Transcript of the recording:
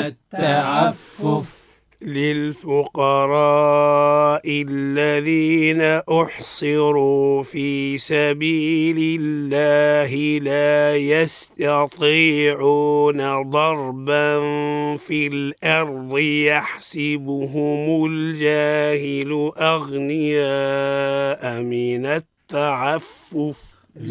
التعفف للفقراء الذين أحصروا في سبيل الله لا يستطيعون ضربا في الأرض يحسبهم الجاهل أغنياء من التعفف